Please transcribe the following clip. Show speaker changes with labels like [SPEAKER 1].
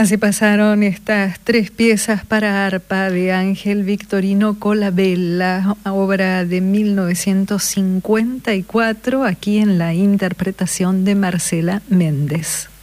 [SPEAKER 1] Así pasaron estas tres piezas para arpa de Ángel Victorino Colabella, obra de 1954, aquí en la interpretación de Marcela Méndez.